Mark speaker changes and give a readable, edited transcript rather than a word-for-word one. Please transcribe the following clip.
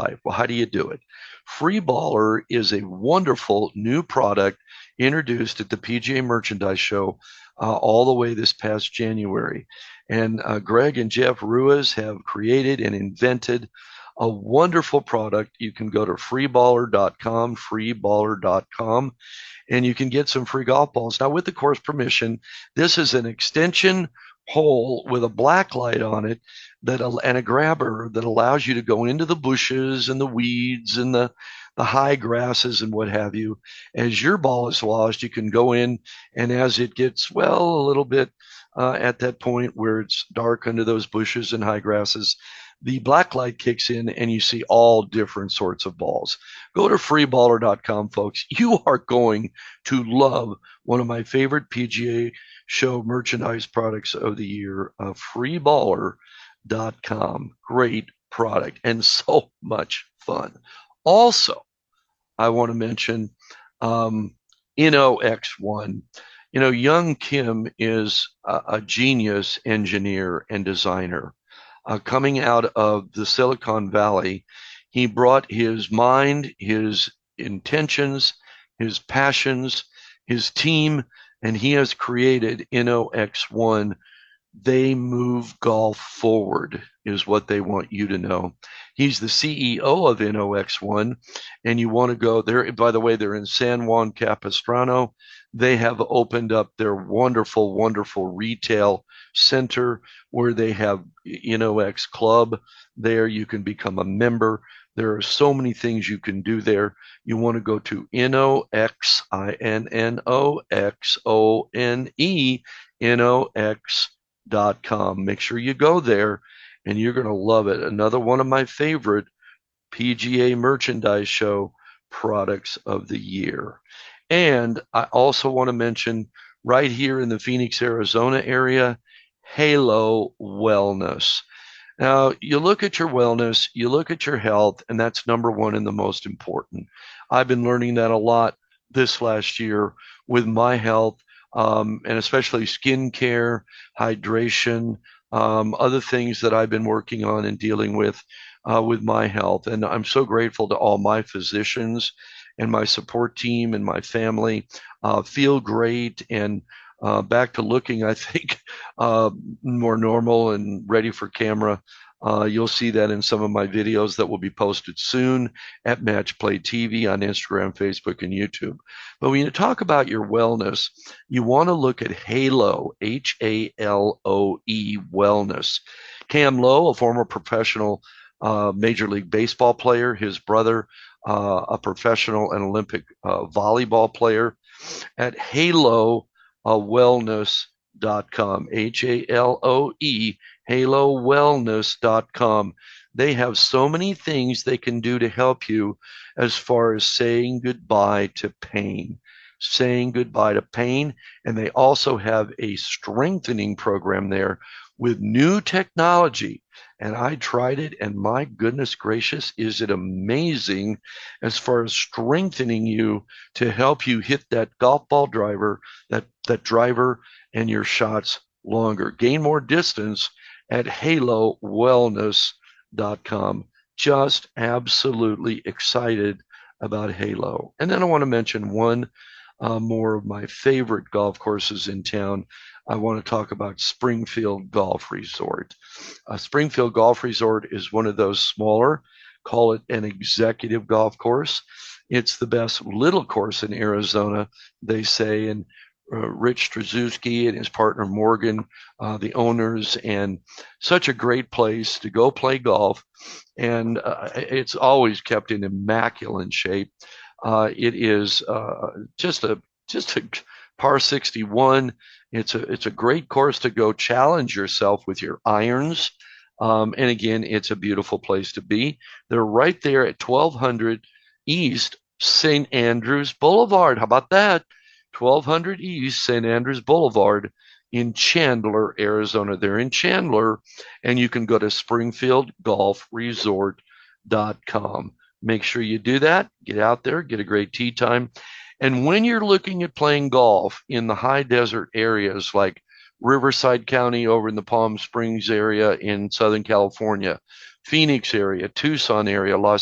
Speaker 1: life. Well, how do you do it? Free Baller is a wonderful new product introduced at the PGA Merchandise Show all the way this past January. And Greg and Jeff Ruiz have created and invented a wonderful product. You can go to freeballer.com, and you can get some free golf balls. Now, with the course permission, this is an extension hole with a black light on it and a grabber that allows you to go into the bushes and the weeds and the high grasses and what have you. As your ball is lost, you can go in, and as it gets, well, a little bit at that point where it's dark under those bushes and high grasses, the black light kicks in and you see all different sorts of balls. Go to freeballer.com, folks. You are going to love one of my favorite PGA Show merchandise products of the year, freeballer.com. Great product and so much fun. Also, I want to mention InnoX1. Young Kim is a genius engineer and designer. Coming out of the Silicon Valley, he brought his mind, his intentions, his passions, his team, and he has created InnoX1. They move golf forward, is what they want you to know. He's the CEO of InnoX1, and you want to go there. By the way, they're in San Juan Capistrano. They have opened up their wonderful, wonderful retail center where they have InnoX Club. There you can become a member. There are so many things you can do there. You want to go to InnoX, INNOXONE, InnoX.com. Make sure you go there and you're going to love it. Another one of my favorite PGA Merchandise Show products of the year. And I also want to mention right here in the Phoenix, Arizona area, Halo Wellness. Now, you look at your wellness, you look at your health, and that's number one and the most important. I've been learning that a lot this last year with my health, and especially skincare, hydration, other things that I've been working on and dealing with my health. And I'm so grateful to all my physicians and my support team and my family. Feel great and back to looking, I think, more normal and ready for camera. You'll see that in some of my videos that will be posted soon at Match Play TV on Instagram, Facebook, and YouTube. But when you talk about your wellness, you want to look at Halo, Haloe, wellness. Cam Lowe, a former professional Major League Baseball player, his brother, a professional and Olympic volleyball player, at Halo wellness.com, HALOE, halowellness.com. They have so many things they can do to help you as far as saying goodbye to pain. Saying goodbye to pain. And they also have a strengthening program there with new technology. And I tried it, and my goodness gracious, is it amazing as far as strengthening you to help you hit that golf ball driver, that driver and your shots longer. Gain more distance at halowellness.com. Just absolutely excited about Halo. And then I want to mention one more of my favorite golf courses in town. I want to talk about Springfield Golf Resort. Springfield Golf Resort is one of those smaller, call it an executive golf course. It's the best little course in Arizona, they say, and Rich Strzelecki and his partner Morgan, the owners, and such a great place to go play golf. And it's always kept in immaculate shape. It is just a par 61. It's a great course to go challenge yourself with your irons. And again, it's a beautiful place to be. They're right there at 1200 East St. Andrews Boulevard. How about that? 1200 East St. Andrews Boulevard in Chandler, Arizona. They're in Chandler, and you can go to springfieldgolfresort.com. Make sure you do that. Get out there, get a great tee time. And when you're looking at playing golf in the high desert areas like Riverside County over in the Palm Springs area in Southern California, Phoenix area, Tucson area, Los